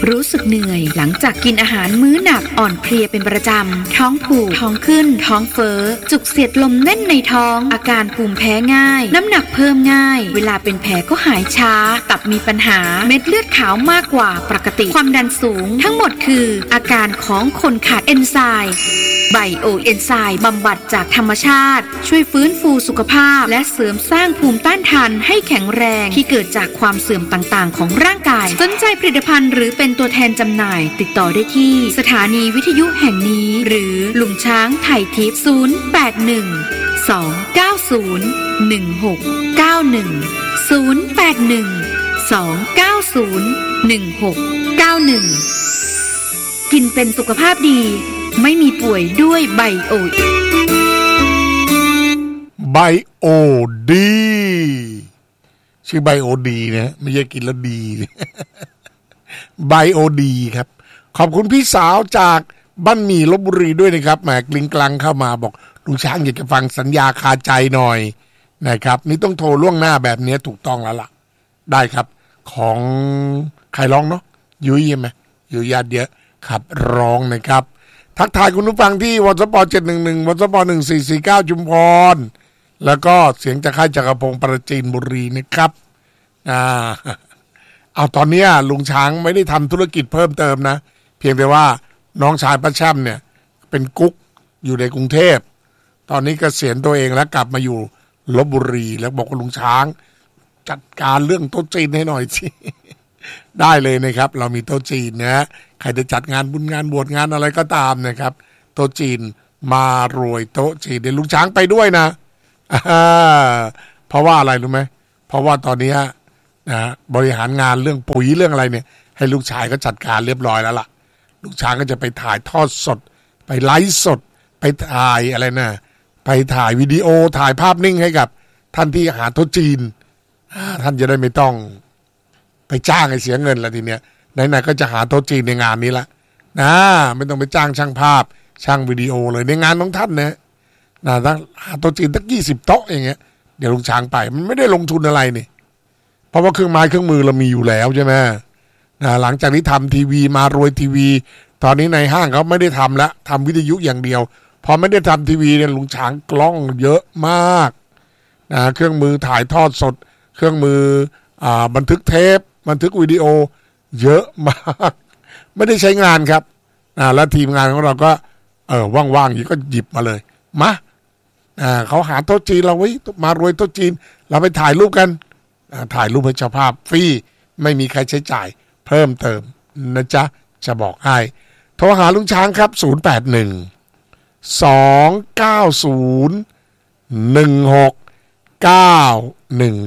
รู้สึกเหนื่อยหลังจากกินอาหารมื้อหนักอ่อนเพลียเป็นประจำท้องผูกท้องขึ้นท้องเฟ้อจุกเสียดลมแน่นในท้องอาการภูมิแพ้ง่ายน้ำหนักเพิ่มง่ายเวลาเป็นแผลก็หายช้าตับมีปัญหาเม็ดเลือดขาวมากกว่าปกติความดันสูงทั้งหมดคืออาการของคนขาดเอนไซม์ไบโอเอนไซม์บำบัดจากธรรมชาติช่วยฟื้นฟูสุขภาพและเสริมสร้างภูมิต้านทานให้แข็งแรงที่เกิดจากความเสื่อมต่างๆของร่างกายสนใจผลิตภัณฑ์หรือเป็นตัวแทนจำหน่ายติดต่อได้ที่สถานีวิทยุแห่งนี้หรือลุงช้างไถ่ทิพย์081-290-1691 กินเป็นสุขภาพดีไม่มีป่วยด้วยไบโอดีชื่อไบโอดีนะไม่ใช่กินแล้วดีไบโอดีครับขอบคุณพี่สาวจากบ้านหมี่ลพบุรีด้วยนะครับแหมกลิ้งกลังเข้ามาบอกลุงช้างอยากจะฟังสัญญาคาใจหน่อยนะครับนี่ต้องโทรล่วงหน้าแบบนี้ถูกต้องแล้วล่ะได้ครับของใครร้องเนาะยุ้ยใช่ไหมยุ้ยญาติเยอะครับร้องนะครับทักทายคุณผู้ฟังที่วสป711วสป1449จุมพรแล้วก็เสียงจากค่ายจักรพงศ์ปราจีนบุรีนะครับเอาตอนนี้ลุงช้างไม่ได้ทำธุรกิจเพิ่มเติมนะเพียงแต่ว่าน้องชายป้าแช่มเนี่ยเป็นกุ๊กอยู่ในกรุงเทพตอนนี้เกษียณตัวเองแล้วกลับมาอยู่ลพบุรีแล้วบอกว่าลุงช้างจัดการเรื่องโต๊ะจีนให้หน่อยสิ ได้เลยนะครับเรามีโต๊ะจีนนะใครจะจัดงานบุญงานบวชงานอะไรก็ตามนะครับโต๊ะจีนมารวยโต๊ะจีนเดี๋ยวลุงช้างไปด้วยนะเพราะว่าอะไรรู้ไหมเพราะว่าตอนนี้นะบริหารงานเรื่องปุ๋ยเรื่องอะไรเนี่ยให้ลูกชายก็จัดการเรียบร้อยแล้วล่ะลูกช้างก็จะไปถ่ายทอดสดไปไลฟ์สดไปถ่ายอะไรนะไปถ่ายวิดีโอถ่ายภาพนิ่งให้กับท่านที่หาโต๊ะจีนท่านจะได้ไม่ต้องไปจ้างให้เสียเงินละทีเนี้ยไหนๆก็จะหาโต๊ะจีนในงานนี้ละนะไม่ต้องไปจ้างช่างภาพช่างวิดีโอเลยในงานของท่านนะตั้งหาโต๊ะจีนตั้ง20โต๊ะอย่างเงี้ยเดี๋ยวลุงช้างไปมันไม่ได้ลงทุนอะไรนี่เพราะว่าเครื่องไม้เครื่องมือเรามีอยู่แล้วใช่ไหมหลังจากนี้ทำทีวีมารวยทีวีตอนนี้ในห้างเขาไม่ได้ทำแล้วทำวิทยุอย่างเดียวพอไม่ได้ทำทีวีเนี่ยลุงช้างกล้องเยอะมากเครื่องมือถ่ายทอดสดเครื่องมือบันทึกเทปบันทึกวิดีโอเยอะมากไม่ได้ใช้งานครับแล้วทีมงานของเราก็ว่างๆอยู่ก็หยิบมาเลยมาเขาหาโต๊ะจีนเราไว้มารวยโต๊ะจีนเราไปถ่ายรูปกันถ่ายรูปให้เจ้าภาพฟรีไม่มีใครใช้จ่ายเพิ่มเติมนะจ๊ะจะบอกให้โทรหาลุงช้างครับ081 290 1691